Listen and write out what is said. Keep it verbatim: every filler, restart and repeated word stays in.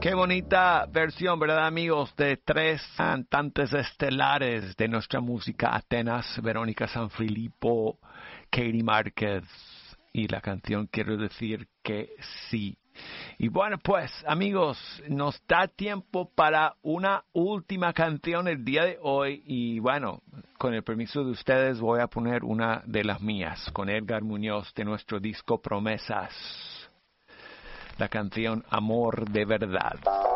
Qué bonita versión, ¿verdad, amigos? De tres cantantes estelares de nuestra música: Atenas, Verónica Sanfilippo, Katie Márquez. Y la canción quiero decir que sí. Y bueno, pues, amigos, nos da tiempo para una última canción el día de hoy. Y bueno, con el permiso de ustedes voy a poner una de las mías, con Edgar Muñoz, de nuestro disco Promesas. La canción Amor de Verdad.